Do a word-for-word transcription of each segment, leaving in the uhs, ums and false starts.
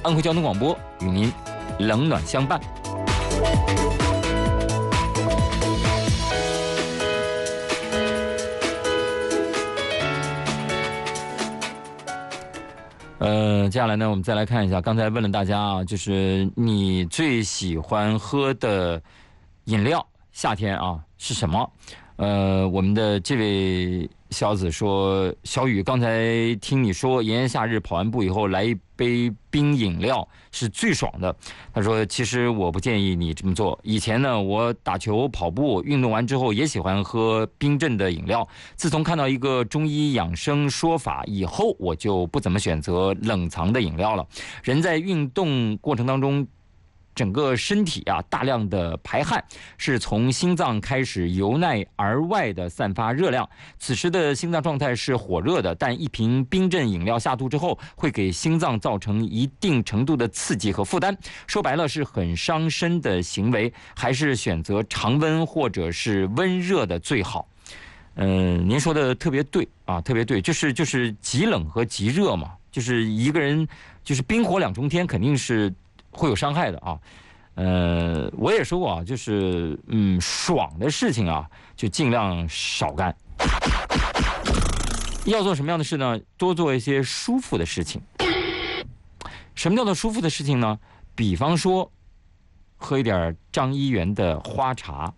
安徽交通广播与您冷暖相伴。呃，接下来呢，我们再来看一下，刚才问了大家啊，就是你最喜欢喝的饮料，夏天啊是什么？呃，我们的这位小子说，小雨，刚才听你说炎炎夏日跑完步以后来一杯冰饮料是最爽的。他说，其实我不建议你这么做。以前呢，我打球、跑步、运动完之后也喜欢喝冰镇的饮料。自从看到一个中医养生说法以后，我就不怎么选择冷藏的饮料了。人在运动过程当中，整个身体啊大量的排汗，是从心脏开始由内而外的散发热量。此时的心脏状态是火热的，但一瓶冰镇饮料下肚之后，会给心脏造成一定程度的刺激和负担。说白了是很伤身的行为，还是选择常温或者是温热的最好。嗯、呃，您说的特别对啊，特别对，就是就是极冷和极热嘛，就是一个人就是冰火两重天，肯定是会有伤害的啊。呃，我也说过啊，就是嗯，爽的事情啊，就尽量少干。要做什么样的事呢？多做一些舒服的事情。什么叫做舒服的事情呢？比方说，喝一点张一元的花茶。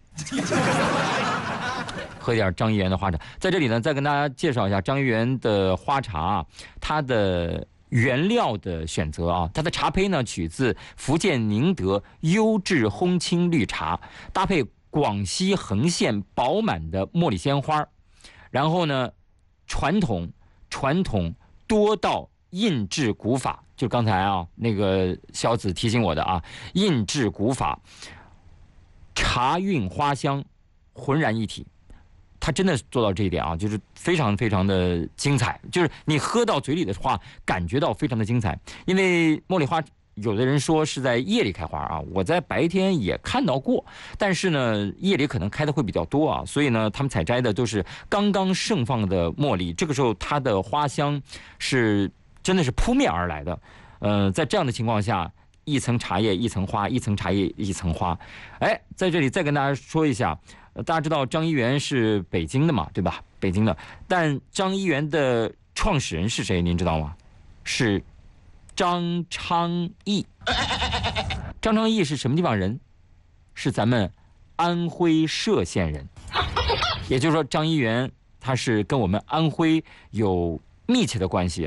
喝一点张一元的花茶，在这里呢，再跟大家介绍一下张一元的花茶啊，它的原料的选择啊，它的茶胚呢取自福建宁德优质烘青绿茶，搭配广西横县饱满的茉莉鲜花，然后呢，传统传统多道印制古法，就刚才啊那个小子提醒我的啊，印制古法，茶韵花香浑然一体。他真的做到这一点啊，就是非常非常的精彩，就是你喝到嘴里的话，感觉到非常的精彩。因为茉莉花，有的人说是在夜里开花啊，我在白天也看到过，但是呢，夜里可能开的会比较多啊，所以呢，他们采摘的都是刚刚盛放的茉莉，这个时候它的花香是真的是扑面而来的。呃，在这样的情况下，一层茶叶一层花，一层茶叶一层花。哎，在这里再跟大家说一下。大家知道张一元是北京的嘛，对吧？北京的，但张一元的创始人是谁？您知道吗？是张昌义。张昌义是什么地方人？是咱们安徽歙县人。也就是说，张一元他是跟我们安徽有密切的关系啊。